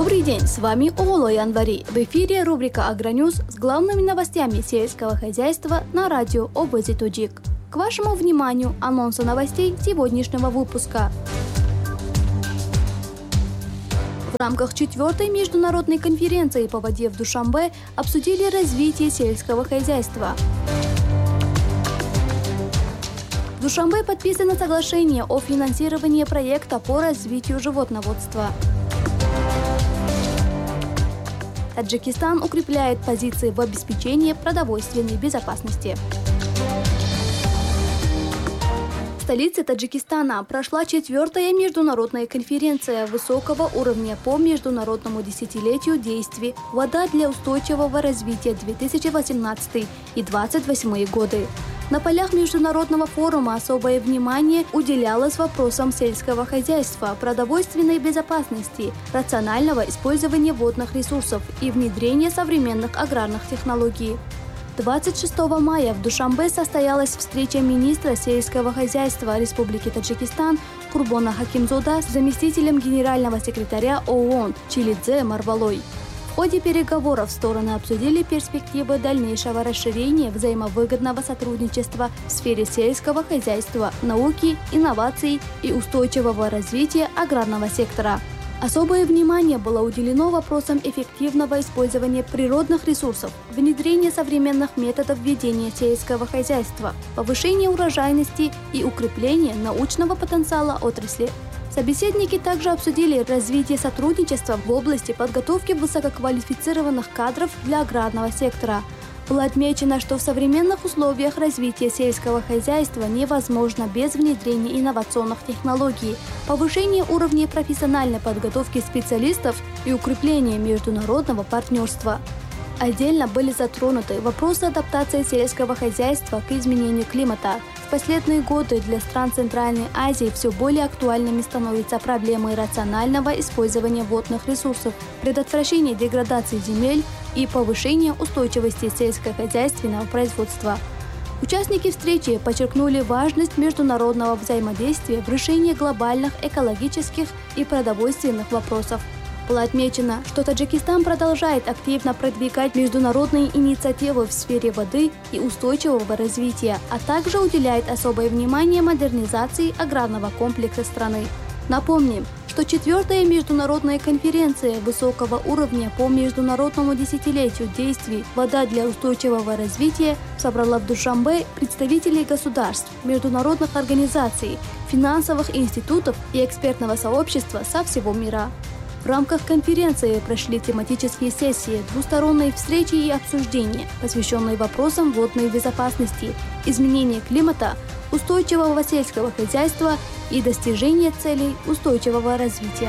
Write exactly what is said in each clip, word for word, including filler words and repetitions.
Добрый день, с вами Оголо Январи. В эфире рубрика «Агроньюз» с главными новостями сельского хозяйства на радио Обози Тоджик. К вашему вниманию анонсы новостей сегодняшнего выпуска. В рамках четвертой международной конференции по воде в Душанбе обсудили развитие сельского хозяйства. В Душанбе подписано соглашение о финансировании проекта по развитию животноводства. Таджикистан укрепляет позиции в обеспечении продовольственной безопасности. В столице Таджикистана прошла четвертая международная конференция высокого уровня по международному десятилетию действий «Вода для устойчивого развития две тысячи восемнадцатый и две тысячи двадцать восьмой годы». На полях международного форума особое внимание уделялось вопросам сельского хозяйства, продовольственной безопасности, рационального использования водных ресурсов и внедрения современных аграрных технологий. двадцать шестого мая в Душанбе состоялась встреча министра сельского хозяйства Республики Таджикистан Курбона Хакимзода с заместителем генерального секретаря ООН Чилидзе Марвалой. В ходе переговоров стороны обсудили перспективы дальнейшего расширения взаимовыгодного сотрудничества в сфере сельского хозяйства, науки, инноваций и устойчивого развития аграрного сектора. Особое внимание было уделено вопросам эффективного использования природных ресурсов, внедрения современных методов ведения сельского хозяйства, повышения урожайности и укрепления научного потенциала отрасли. Собеседники также обсудили развитие сотрудничества в области подготовки высококвалифицированных кадров для аграрного сектора. Было отмечено, что в современных условиях развития сельского хозяйства невозможно без внедрения инновационных технологий, повышения уровня профессиональной подготовки специалистов и укрепления международного партнерства. Отдельно были затронуты вопросы адаптации сельского хозяйства к изменению климата. В последние годы для стран Центральной Азии все более актуальными становятся проблемы рационального использования водных ресурсов, предотвращения деградации земель и повышения устойчивости сельскохозяйственного производства. Участники встречи подчеркнули важность международного взаимодействия в решении глобальных экологических и продовольственных вопросов. Было отмечено, что Таджикистан продолжает активно продвигать международные инициативы в сфере воды и устойчивого развития, а также уделяет особое внимание модернизации аграрного комплекса страны. Напомним, что четвертая международная конференция высокого уровня по международному десятилетию действий «Вода для устойчивого развития» собрала в Душанбе представителей государств, международных организаций, финансовых институтов и экспертного сообщества со всего мира. В рамках конференции прошли тематические сессии, двусторонние встречи и обсуждения, посвященные вопросам водной безопасности, изменения климата, устойчивого сельского хозяйства и достижения целей устойчивого развития.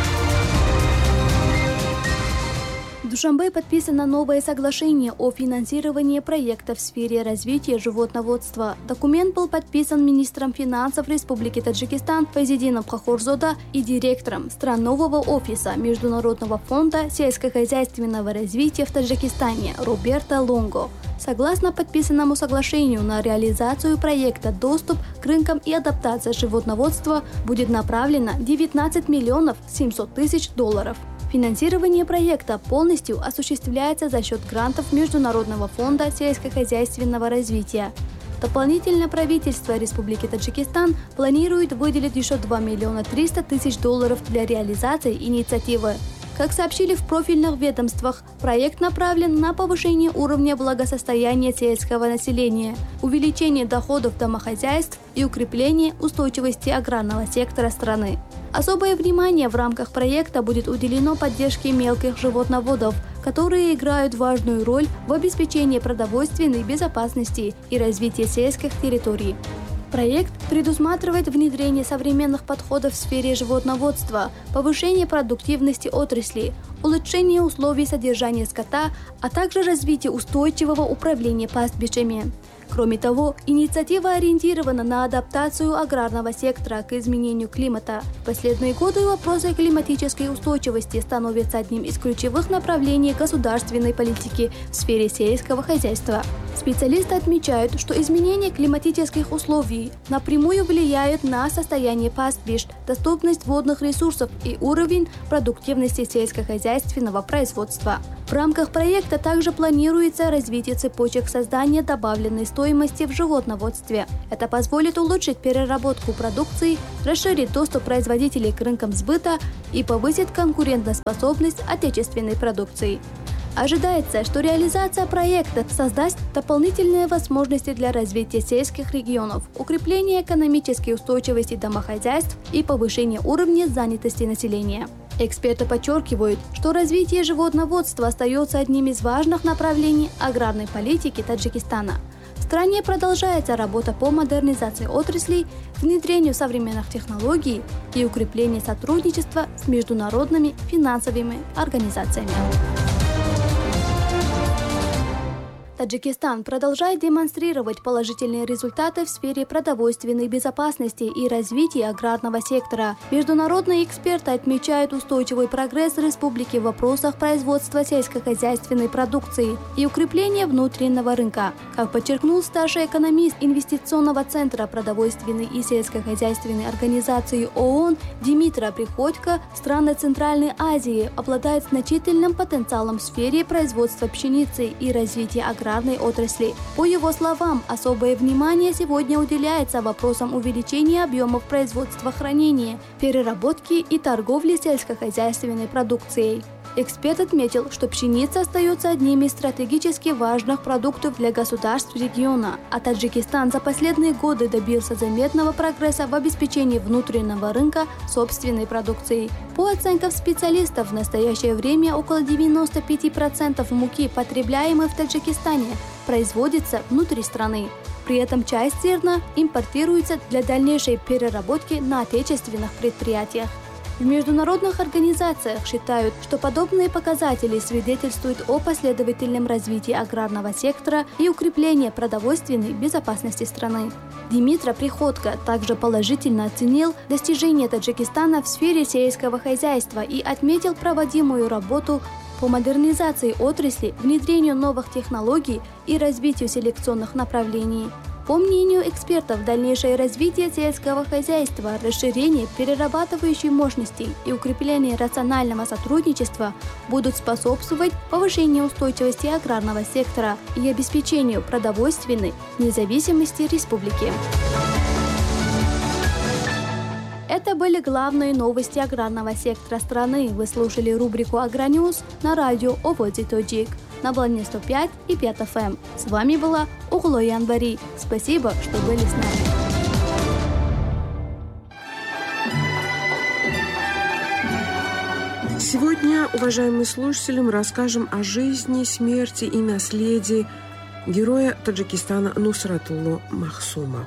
В Душанбе подписано новое соглашение о финансировании проекта в сфере развития животноводства. Документ был подписан министром финансов Республики Таджикистан Файзидином Хохорзода и директором странового офиса Международного фонда сельскохозяйственного развития в Таджикистане Роберто Лонго. Согласно подписанному соглашению, на реализацию проекта «Доступ к рынкам и адаптация животноводства» будет направлено девятнадцать миллионов семьсот тысяч долларов. Финансирование проекта полностью осуществляется за счет грантов Международного фонда сельскохозяйственного развития. Дополнительно правительство Республики Таджикистан планирует выделить еще два миллиона триста тысяч долларов для реализации инициативы. Как сообщили в профильных ведомствах, проект направлен на повышение уровня благосостояния сельского населения, увеличение доходов домохозяйств и укрепление устойчивости аграрного сектора страны. Особое внимание в рамках проекта будет уделено поддержке мелких животноводов, которые играют важную роль в обеспечении продовольственной безопасности и развитии сельских территорий. Проект предусматривает внедрение современных подходов в сфере животноводства, повышение продуктивности отрасли, улучшение условий содержания скота, а также развитие устойчивого управления пастбищами. Кроме того, инициатива ориентирована на адаптацию аграрного сектора к изменению климата. В последние годы вопросы климатической устойчивости становятся одним из ключевых направлений государственной политики в сфере сельского хозяйства. Специалисты отмечают, что изменение климатических условий напрямую влияет на состояние пастбищ, доступность водных ресурсов и уровень продуктивности сельскохозяйственного производства. В рамках проекта также планируется развитие цепочек создания добавленной стоимости в животноводстве. Это позволит улучшить переработку продукции, расширить доступ производителей к рынкам сбыта и повысит конкурентоспособность отечественной продукции. Ожидается, что реализация проекта создаст дополнительные возможности для развития сельских регионов, укрепления экономической устойчивости домохозяйств и повышения уровня занятости населения. Эксперты подчеркивают, что развитие животноводства остается одним из важных направлений аграрной политики Таджикистана. В стране продолжается работа по модернизации отраслей, внедрению современных технологий и укреплению сотрудничества с международными финансовыми организациями. Таджикистан продолжает демонстрировать положительные результаты в сфере продовольственной безопасности и развития аграрного сектора. Международные эксперты отмечают устойчивый прогресс республики в вопросах производства сельскохозяйственной продукции и укрепления внутреннего рынка. Как подчеркнул старший экономист Инвестиционного центра продовольственной и сельскохозяйственной организации ООН Димитра Приходько, страны Центральной Азии обладают значительным потенциалом в сфере производства пшеницы и развития аграрного отрасли. По его словам, особое внимание сегодня уделяется вопросам увеличения объемов производства, хранения, переработки и торговли сельскохозяйственной продукцией. Эксперт отметил, что пшеница остается одним из стратегически важных продуктов для государств региона, а Таджикистан за последние годы добился заметного прогресса в обеспечении внутреннего рынка собственной продукцией. По оценкам специалистов, в настоящее время около девяноста пяти процентов муки, потребляемой в Таджикистане, производится внутри страны. При этом часть зерна импортируется для дальнейшей переработки на отечественных предприятиях. В международных организациях считают, что подобные показатели свидетельствуют о последовательном развитии аграрного сектора и укреплении продовольственной безопасности страны. Димитра Приходько также положительно оценил достижения Таджикистана в сфере сельского хозяйства и отметил проводимую работу по модернизации отрасли, внедрению новых технологий и развитию селекционных направлений. По мнению экспертов, дальнейшее развитие сельского хозяйства, расширение перерабатывающей мощности и укрепление рационального сотрудничества будут способствовать повышению устойчивости аграрного сектора и обеспечению продовольственной независимости республики. Это были главные новости аграрного сектора страны. Вы слушали рубрику «Агроньюз» на радио Оводи Тоджик на волне сто пять и пять эф эм. С вами была Угло Янбари. Спасибо, что были с нами. Сегодня, уважаемые слушатели, мы расскажем о жизни, смерти и наследии героя Таджикистана Нусратулло Махсума.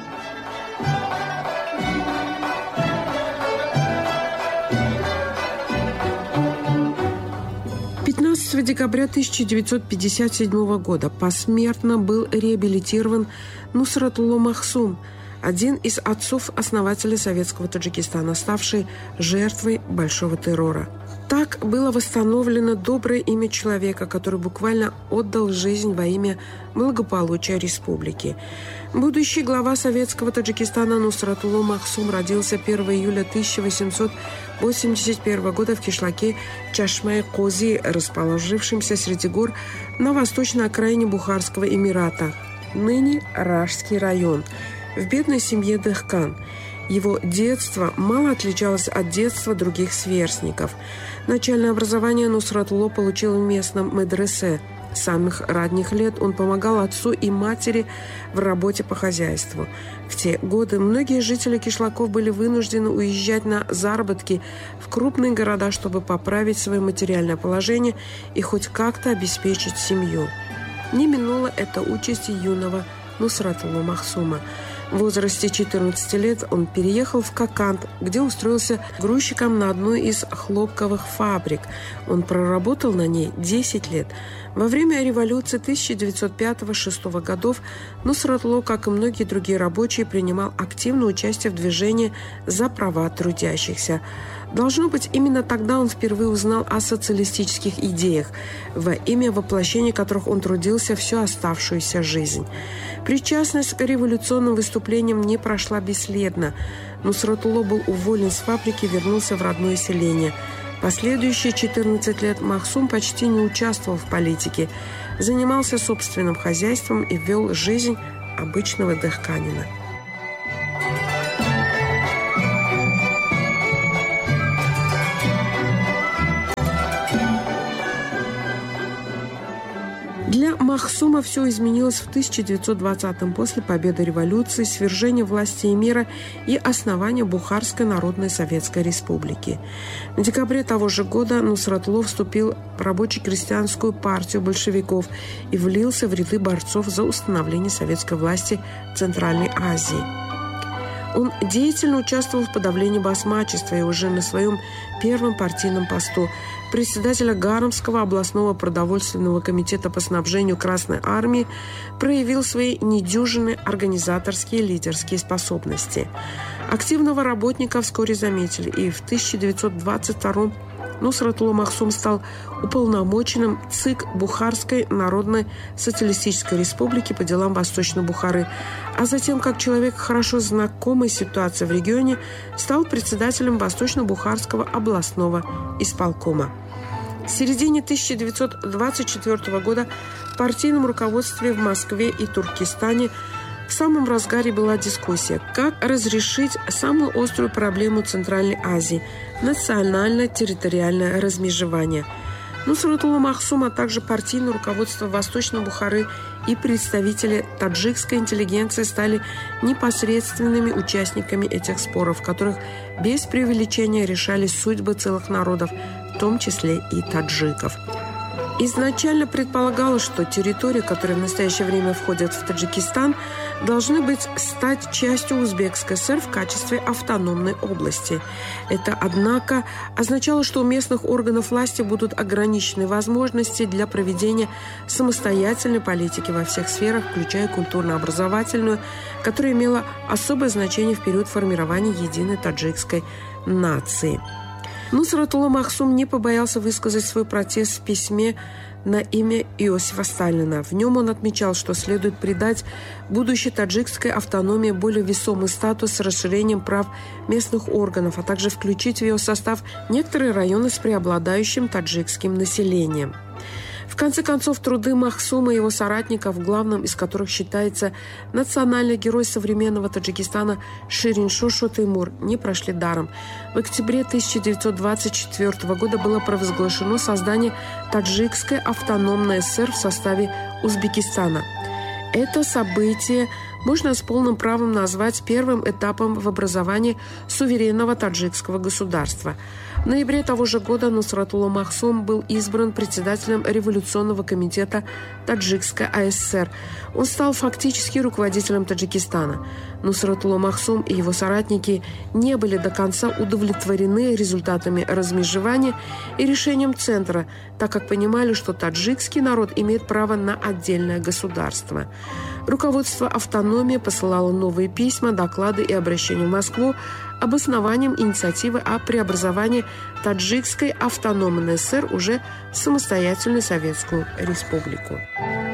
пятнадцатого декабря тысяча девятьсот пятьдесят седьмого года посмертно был реабилитирован Нусратулло Махсум, один из отцов-основателей советского Таджикистана, ставший жертвой большого террора. Так было восстановлено доброе имя человека, который буквально отдал жизнь во имя благополучия республики. Будущий глава советского Таджикистана Нусратулло Махсум родился первого июля тысяча восемьсот восемьдесят первого года в кишлаке Чашмай-Кози, расположившемся среди гор на восточной окраине Бухарского Эмирата, ныне Ражский район, в бедной семье Дехкан. Его детство мало отличалось от детства других сверстников. Начальное образование Нусратулло получил в местном медресе. С самых ранних лет он помогал отцу и матери в работе по хозяйству. В те годы многие жители кишлаков были вынуждены уезжать на заработки в крупные города, чтобы поправить свое материальное положение и хоть как-то обеспечить семью. Не минула эта участь и юного Нусратулло Махсума. В возрасте четырнадцати лет он переехал в Коканд, где устроился грузчиком на одной из хлопковых фабрик. Он проработал на ней десять лет. Во время революции тысяча девятьсот пятого — шестого годов Нусратло, как и многие другие рабочие, принимал активное участие в движении за права трудящихся. Должно быть, именно тогда он впервые узнал о социалистических идеях, во имя воплощения которых он трудился всю оставшуюся жизнь. Причастность к революционным выступлениям не прошла бесследно. Нусратло был уволен с фабрики и вернулся в родное селение. Последующие четырнадцать лет Махсум почти не участвовал в политике, занимался собственным хозяйством и вел жизнь обычного дехканина. Для Махсума все изменилось в тысяча девятьсот двадцатом после победы революции, свержения власти эмира и основания Бухарской Народной Советской Республики. В декабре того же года Нусратло вступил в рабоче-крестьянскую партию большевиков и влился в ряды борцов за установление советской власти в Центральной Азии. Он деятельно участвовал в подавлении басмачества и уже на своем первом партийном посту председателя Гарамского областного продовольственного комитета по снабжению Красной Армии проявил свои недюжинные организаторские и лидерские способности. Активного работника вскоре заметили, и в тысяча девятьсот двадцать втором Нусратло Махсум стал уполномоченным ЦИК Бухарской Народной Социалистической Республики по делам Восточной Бухары, а затем, как человек, хорошо знакомый с ситуацией в регионе, стал председателем Восточно-Бухарского областного исполкома. В середине тысяча девятьсот двадцать четвёртого года в партийном руководстве в Москве и Туркестане в самом разгаре была дискуссия, как разрешить самую острую проблему Центральной Азии – национально-территориальное размежевание. Нусратло Махсум, а также партийное руководство Восточной Бухары и представители таджикской интеллигенции стали непосредственными участниками этих споров, в которых без преувеличения решались судьбы целых народов, в том числе и таджиков. Изначально предполагалось, что территории, которые в настоящее время входят в Таджикистан, должны быть стать частью Узбекской ССР в качестве автономной области. Это, однако, означало, что у местных органов власти будут ограничены возможности для проведения самостоятельной политики во всех сферах, включая культурно-образовательную, которая имела особое значение в период формирования единой таджикской нации. Нусратло Махсум не побоялся высказать свой протест в письме на имя Иосифа Сталина. В нем он отмечал, что следует придать будущей таджикской автономии более весомый статус с расширением прав местных органов, а также включить в ее состав некоторые районы с преобладающим таджикским населением. В конце концов, труды Махсума и его соратников, главным из которых считается национальный герой современного Таджикистана Шириншошу Теймур, не прошли даром. В октябре тысяча девятьсот двадцать четвёртого года было провозглашено создание Таджикской автономной ССР в составе Узбекистана. Это событие можно с полным правом назвать первым этапом в образовании суверенного таджикского государства. В ноябре того же года Нусратло Махсум был избран председателем революционного комитета Таджикской АССР. Он стал фактически руководителем Таджикистана. Нусратло Махсум и его соратники не были до конца удовлетворены результатами размежевания и решением Центра, так как понимали, что таджикский народ имеет право на отдельное государство. Руководство автономии посылало новые письма, доклады и обращения в Москву об основании инициативы о преобразовании Таджикской автономной ССР уже в самостоятельную Советскую Республику.